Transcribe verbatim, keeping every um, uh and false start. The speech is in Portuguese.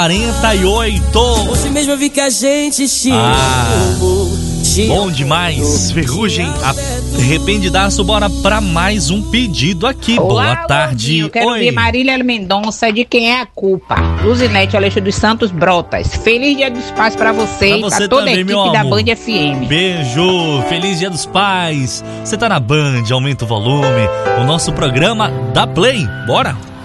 quarenta e oito. Hoje mesmo eu vi que a gente te Ah, amou, te bom amou. demais. Ferrugem, arrependidaço, bora pra mais um pedido aqui. Olá, Boa tarde. Eu quero Oi. ver Marília Mendonça, De Quem É a Culpa. Luzinete Aleixo dos Santos Brotas. Feliz Dia dos Pais pra você Pra e você pra toda também, a equipe meu da amor. Band F M. Beijo, feliz Dia dos Pais. Você tá na Band, aumenta o volume. O nosso programa dá play. Bora.